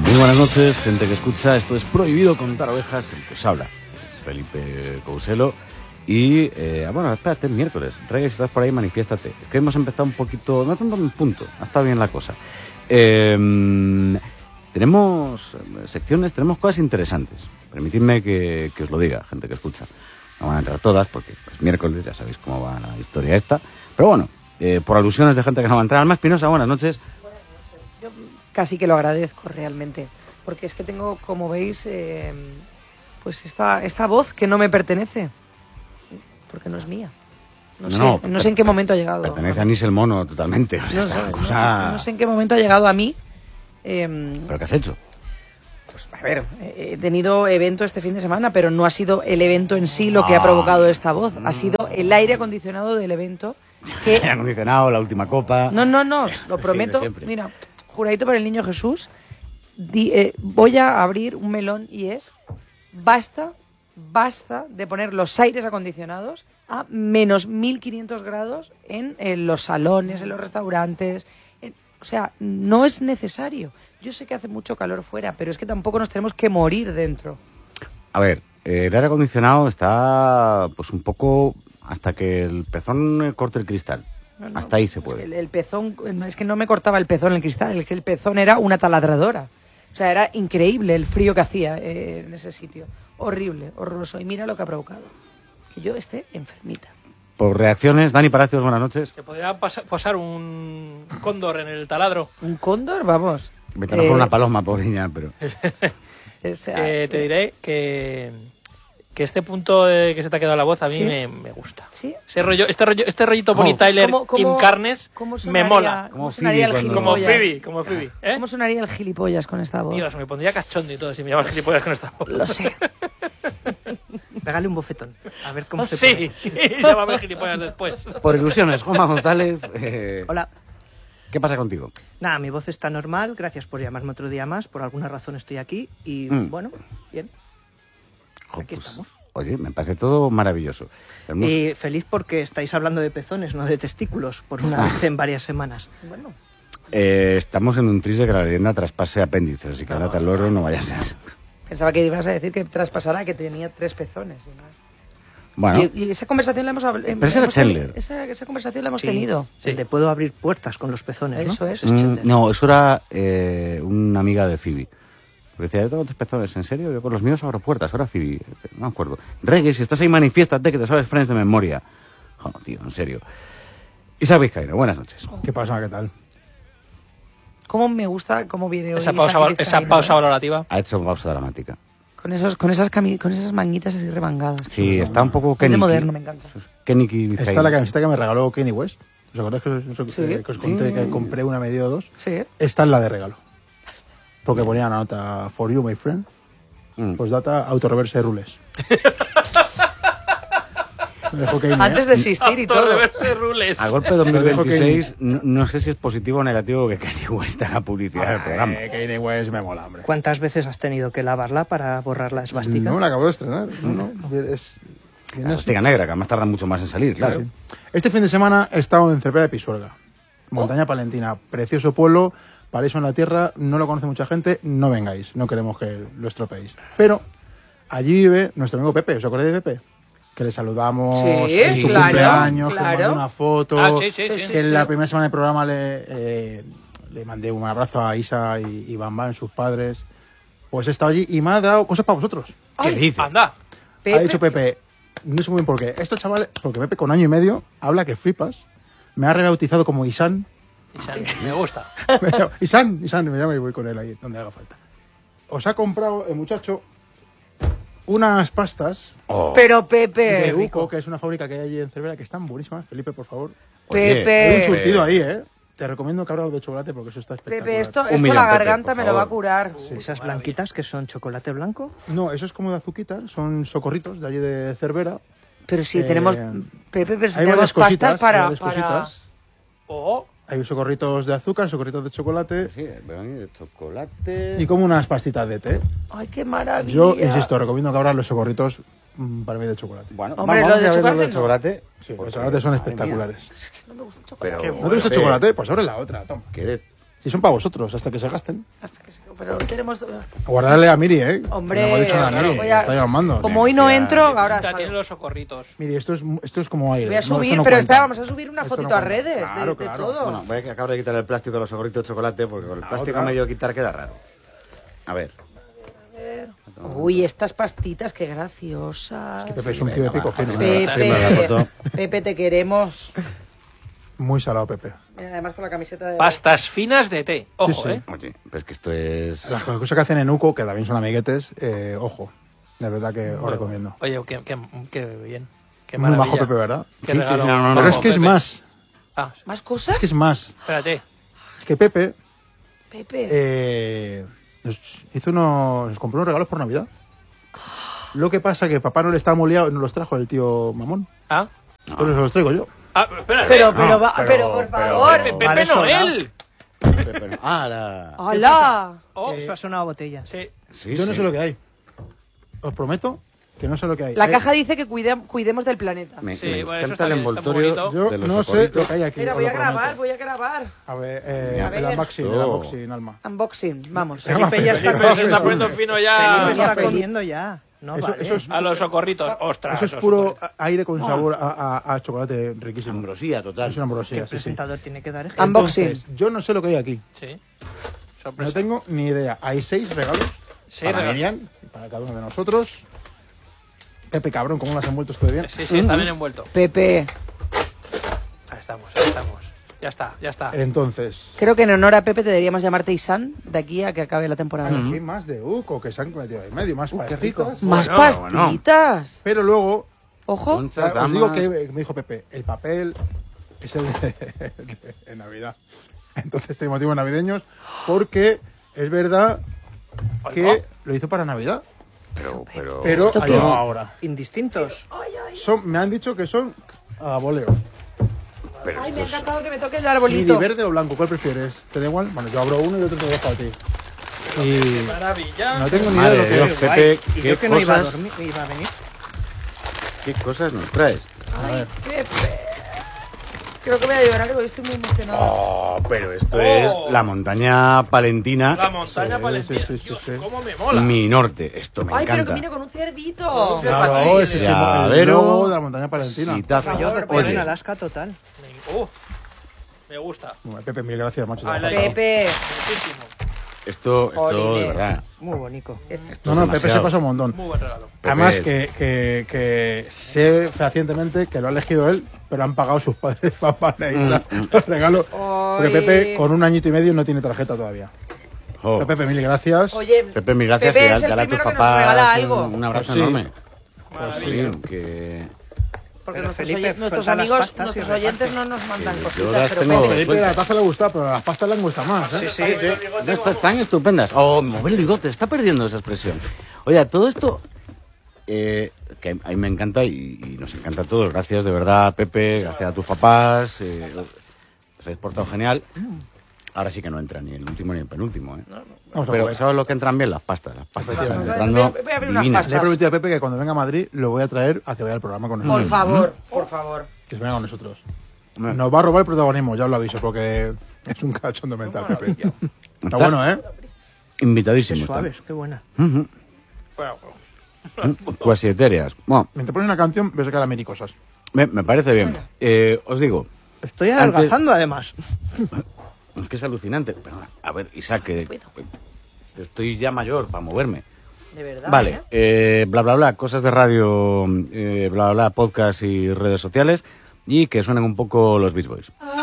Muy buenas noches, gente que escucha. Esto es Prohibido Contar Ovejas. El que os habla es Felipe Couselo. Y, bueno, espérate, es miércoles. Reggae, si estás por ahí, manifiéstate. Es que hemos empezado un poquito, no tanto en el punto, ha estado bien la cosa. Tenemos secciones, tenemos cosas interesantes. Permitidme que os lo diga, gente que escucha. No van a entrar todas porque es miércoles, ya sabéis cómo va la historia esta. Pero bueno, por alusiones de gente que no va a entrar. Alma Espinosa, buenas noches. Buenas noches. Yo casi que lo agradezco realmente, porque es que tengo, como veis, pues esta voz que no me pertenece, porque no es mía. No sé en qué momento ha llegado. Pertenece a Nis el Mono totalmente. O sea, no sé en qué momento ha llegado a mí. ¿Pero qué has hecho? Pues a ver, he tenido evento este fin de semana, pero no ha sido el evento en sí lo que ha provocado esta voz. Ha sido el aire acondicionado del evento. El aire acondicionado, la última copa. No, lo prometo. Mira, juradito por el niño Jesús, voy a abrir un melón y es: basta de poner los aires acondicionados a menos 1500 grados en los salones, en los restaurantes. O sea, no es necesario. Yo sé que hace mucho calor fuera, pero es que tampoco nos tenemos que morir dentro. A ver, el aire acondicionado está pues un poco hasta que el pezón corte el cristal. No, hasta ahí se puede. El pezón, es que no me cortaba el pezón el cristal, es que el pezón era una taladradora. O sea, era increíble el frío que hacía en ese sitio. Horrible, horroroso. Y mira lo que ha provocado. Que yo esté enfermita. Por reacciones, Dani Palacios, buenas noches. ¿Se podría posar un cóndor en el taladro? ¿Un cóndor? Vamos. Vete a una paloma, pobre niña, pero... O sea, te diré que este punto que se te ha quedado la voz a mí ¿sí? me gusta. ¿Sí? Este rollito Bonnie Tyler, Kim Carnes, me mola. ¿Cómo sonaría el Como gilipollas? Phoebe, como Phoebe. ¿Eh? ¿Cómo sonaría el gilipollas con esta voz? Dios, me pondría cachondo y todo si me llamas gilipollas con esta voz. Lo sé. Pégale un bofetón, a ver cómo se Sí, llámame gilipollas después. Por ilusiones, Juanma González. Hola. ¿Qué pasa contigo? Nada, mi voz está normal, gracias por llamarme otro día más, por alguna razón estoy aquí y bueno, bien. Aquí estamos. Oye, me parece todo maravilloso. Y feliz porque estáis hablando de pezones, no de testículos, por una vez en varias semanas. Bueno. Estamos en un tris de que la leyenda traspase apéndices, así que andate al loro, no vaya a ser. Pensaba que ibas a decir que traspasara que tenía 3 pezones. Bueno. Y esa conversación la hemos hablado. Pero ese era Chandler. Esa conversación la hemos Sí, tenido. Sí. Te puedo abrir puertas con los pezones, ¿no? Eso es. No, eso era una amiga de Phoebe. Decía, yo tengo 3 pezones, ¿en serio? Yo con los míos abro puertas, ahora Phoebe. No me acuerdo. Reggae, si estás ahí, manifiéstate que te sabes Friends de memoria. Joder, tío, en serio. Isaac Vizcaíno, buenas noches. ¿Qué pasa? ¿Qué tal? ¿Cómo me gusta cómo viene hoy Esa Isaac pausa Vizcaíno, valorativa. Ha hecho pausa dramática. con esas manguitas así remangadas. Sí, está un poco Es Kenny. de moderno, me encanta. Kenny Esta es la camiseta que me regaló Kanye West. ¿Os acordáis Sí. que os conté que compré una media o dos? Sí. Esta es la de regalo. Porque ponía una nota, for you, my friend. Pues data, autorreverse rules. Me dejó Kanye, Antes de existir y todo. Reverse rules. A golpe de 2026, no sé si es positivo o negativo que Kanye West haga publicidad del programa. Kanye West me mola, hombre. ¿Cuántas veces has tenido que lavarla para borrar la esvástica? No, la acabo de estrenar. No. Es... La esvástica negra, que además tarda mucho más en salir, claro. Sí. Este fin de semana he estado en Cervera de Pisuerga, montaña palentina, precioso pueblo, paraíso en la tierra, no lo conoce mucha gente, no vengáis, no queremos que lo estropeéis. Pero allí vive nuestro amigo Pepe, ¿os acordáis de Pepe? Que le saludamos en su claro, cumpleaños, que le claro. mandé una foto, Sí. que en la primera semana del programa le mandé un abrazo a Isa y Bamba, sus padres. Pues he estado allí y me ha dado cosas para vosotros. ¿Qué dices? Anda. Pepe. Ha dicho Pepe, no sé muy bien por qué. Estos chavales, porque Pepe con año y medio habla que flipas. Me ha rebautizado como Isan. Me gusta. Isan, me llama y voy con él ahí donde haga falta. Os ha comprado el muchacho unas pastas Oh. Pero de Pepe. Uco, que es una fábrica que hay allí en Cervera, que están buenísimas. Felipe, por favor. Oye, Pepe. Hay un surtido ahí, ¿eh? Te recomiendo que abras de chocolate porque eso está espectacular. Pepe, esto millón, la Pepe, garganta por me lo va a favor. curar. Esas blanquitas que son chocolate blanco. No, eso es como de azuquita, son socorritos de allí de Cervera. Pero sí, tenemos. Pepe, pero si Hay tenemos varias pastas cositas, para. varias cositas. Oh, Hay socorritos de azúcar, socorritos de chocolate Sí, de chocolate. y como unas pastitas de té. Ay, qué maravilla. Yo, insisto, recomiendo que abras los socorritos para mí de chocolate. Bueno, Hombre, vamos lo de a ver chocolate de no. chocolate. Sí, los chocolates son espectaculares. No me gusta el chocolate. Pero, ¿No te gusta el chocolate? Pues abre la otra, toma. ¿qué? Si son para vosotros, hasta que se gasten. Pero tenemos... Guardarle a Miri, ¿eh? Hombre, no hemos dicho nada a Miri, voy a- está llamando. Como hoy no entro, ahora Tiene salgo. los socorritos. Miri, esto es como aire. Voy a No, subir, esto no pero cuenta. espera, vamos a subir una Esto no fotito a cuenta. redes Claro, de claro. todo. Bueno, voy a acabar de quitar el plástico de los gorritos de chocolate porque con el plástico otra. medio de quitar queda raro. A ver. Uy, estas pastitas, qué graciosas. Pepe es un tío de pico fino. Primero la foto. Pepe, te queremos. Muy salado, Pepe. Mira, además con la camiseta de... Pastas finas de té. Ojo, Sí, sí. ¿eh? Oye, pero es que esto es... Las cosas que hacen en Uco, que también son amiguetes, ojo. De verdad que os recomiendo. Oye, qué bien. Qué Muy maravilla. majo Pepe, ¿verdad? Qué Sí, sí, regalo. sí, no, no, Pero no. es que es Pepe. más. Ah, ¿Más cosas? Es que es más. espérate. Es que Pepe Pepe. nos compró unos regalos por Navidad. Lo que pasa que papá no le estaba moleado y nos los trajo el tío Mamón. Ah, Entonces los traigo yo. espérate. Pero por pero- favor. Pepe Vale, Noel. ¡Hala! ¡Hala! Oh, Eso ha sonado a botella. sí. Sí, Yo no sí. sé lo que hay. Os prometo que no sé lo que hay. La caja dice que cuidemos del planeta. Me, Sí, me bueno, eso encanta está el bien, está envoltorio bonito. Yo de los no sé socorritos. lo que hay aquí. Mira, os voy lo a grabar, prometo. voy a grabar. A ver, A ver, el unboxing, Alma. Unboxing, vamos. Felipe ya está Felipe se está poniendo fino Felipe ya. está Felipe. comiendo ya. No, Eso- vale. eso es- A los socorritos. Ostras. Eso es esos puro socorritos. aire con sabor a chocolate riquísimo. Ambrosía total. Es una ¿Qué ambrosía, sí, sí. presentador tiene que dar ejemplo? Unboxing. Entonces, yo no sé lo que hay aquí. Sí. No Sorpresa. tengo ni idea. Hay 6 regalos Sí, para regalo. Miriam y para cada uno de nosotros. Pepe, cabrón, ¿cómo lo has envuelto esto de bien? Sí, está bien envuelto. Pepe. Ahí estamos, ahí estamos. Ya está, ya está. Entonces, Creo que en honor a Pepe te deberíamos llamarte Isan de aquí a que acabe la temporada. aquí más de Uco que se han metido ahí en medio, más pastitas. Más Bueno, pastitas. Pero luego, Ojo. Conchas, os digo damas. que me dijo Pepe, el papel es el de Navidad. Entonces tenemos motivos navideños porque es verdad que lo hizo para Navidad. Pero... Pero ¿Esto ha qué? llegado ahora. Indistintos. Me han dicho que son a voleo. pero Ay, esto me ha es- encantado que me toque el Mini arbolito. verde o blanco, ¿cuál prefieres? ¿Te da igual? Bueno, yo abro uno y otro te lo dejo a ti. Y Maravilla. no tengo ni idea de Madre lo de que Dios, es. Pepe, Y ¿qué yo que no iba a cosas, dormir, iba a venir. qué cosas nos traes? Ay, Pepe. Creo que voy a llorar, porque estoy muy emocionada. Oh, pero esto es la montaña palentina, La montaña Sí, palentina. sí, sí, Dios, sí. cómo me mola. mi norte. Esto me Ay, pero que encanta. viene con un ciervito. Claro, ese es el Llavero. logo de la montaña palentina. Y taza. Yo te Oye, en Alaska total. Me gusta. Bueno, Pepe, mil gracias, macho. Ay, te lo has la- pasado. Pepe. Muchísimo. esto de Jolines. verdad. Muy bonito. Esto No, es no, Pepe se demasiado. pasa un montón. Muy buen regalo. Pepe, Además que sé fehacientemente que lo ha elegido él, pero han pagado sus padres, papá e Isa, los regalos. Porque Ay. Pepe, con 1 añito y medio, no tiene tarjeta todavía. Jo. Pero Pepe, mil gracias. Oye, Pepe, mil gracias. Pepe y es el dale a tus primero que nos papás regala algo. un abrazo Pues sí. enorme. Maravilla. Sí, que... Porque Pero nuestros, Felipe, nuestros suelta las amigos, pastas y nuestros reparte. oyentes no nos mandan Yo cositas, las pero tengo- Pepe. Felipe, la taza le gusta, pero las pastas le gustan más. ¿eh? Sí, No, están estupendas. Oh, mover el bigote, está perdiendo esa expresión. Oye, todo esto que a mí me encanta y nos encanta a todos. Gracias de verdad, Pepe, gracias a tus papás. Os habéis portado genial. Ahora sí que no entra ni el último ni el penúltimo. Vamos a Pero jugar. ¿sabes lo que entran bien? Las pastas. Las pastas que están Efectivamente. entrando Voy a abrir unas divinas. Le he prometido a Pepe que cuando venga a Madrid lo voy a traer a que vea el programa con nosotros. Por favor. Que se venga con nosotros. Hombre. Nos va a robar el protagonismo, ya os lo aviso, porque es un cachondo mental, Pepe. Está Está bueno, ¿eh? Qué Invitadísimo. está. suaves, qué buena. Ujú. Bueno, Cuasi etéreas. Bueno, Mientras pones una canción, ves que a mini cosas. me parece bien. Os digo, Estoy adelgazando además. es que es alucinante. Pero, a ver, Isaac, que estoy ya mayor para moverme. De verdad. Vale, bla, bla, bla, cosas de radio, bla, bla, bla, podcast y redes sociales, y que suenen un poco los Beach Boys.